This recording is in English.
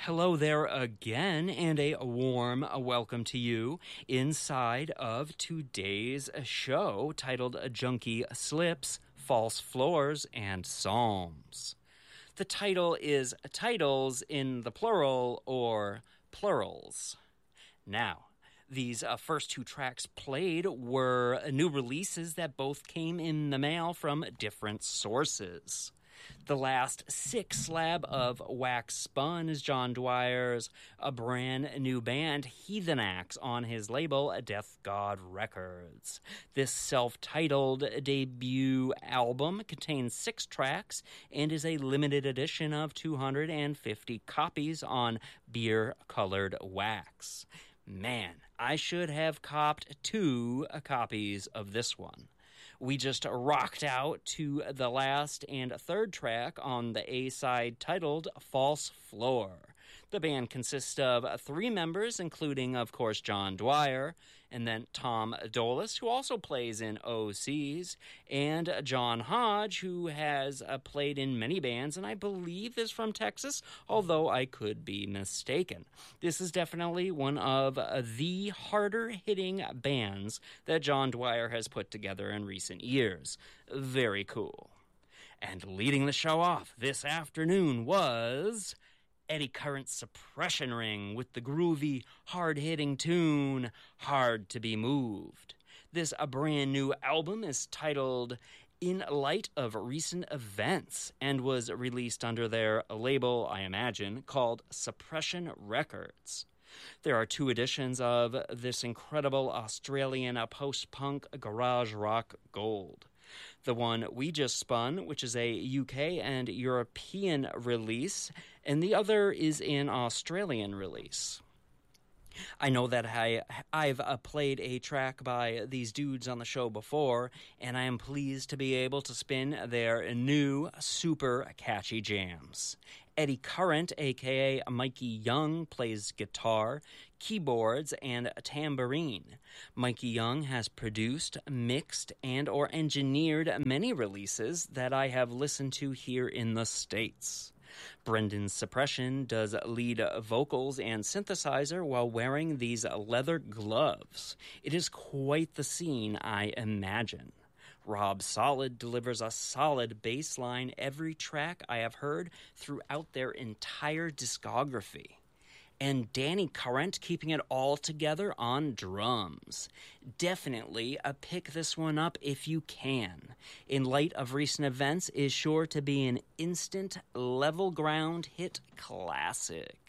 Hello there again, and a warm welcome to you inside of today's show titled Junkie Slips, False Floors, and Psalms. The title is titles in the plural or plurals. Now, these first two tracks played were new releases that both came in the mail from different sources. The last 6 slab of Wax Spun is John Dwyer's a brand new band, Heathen Axe, on his label Death God Records. This self-titled debut album contains 6 tracks and is a limited edition of 250 copies on beer-colored wax. Man, I should have copped 2 copies of this one. We just rocked out to the last and third track on the A-side titled False Floor. The band consists of 3 members, including, of course, John Dwyer, and then Tom Dolis, who also plays in OCs, and John Hodge, who has played in many bands, and I believe is from Texas, although I could be mistaken. This is definitely one of the harder-hitting bands that John Dwyer has put together in recent years. Very cool. And leading the show off this afternoon was Eddie Current's Suppression Ring with the groovy, hard-hitting tune, Hard to Be Moved. This brand new album is titled In Light of Recent Events and was released under their label, I imagine, called Suppression Records. There are 2 editions of this incredible Australian post-punk garage rock gold. The one we just spun, which is a UK and European release, and the other is an Australian release. I know that I've played a track by these dudes on the show before, and I am pleased to be able to spin their new, super catchy jams. Eddie Current, a.k.a. Mikey Young, plays guitar, keyboards, and tambourine. Mikey Young has produced, mixed, and or engineered many releases that I have listened to here in the States. Brendan Suppression does lead vocals and synthesizer while wearing these leather gloves. It is quite the scene, I imagine. Rob Solid delivers a solid bass line every track I have heard throughout their entire discography. And Danny Current keeping it all together on drums. Definitely pick this one up if you can. In Light of Recent Events is sure to be an instant level ground hit classic.